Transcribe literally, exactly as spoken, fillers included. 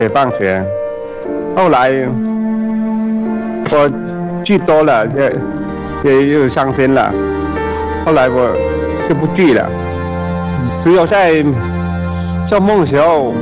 解放前。后来我剧多了，也也有伤心了。后来我就不剧了，只有在做梦的时候。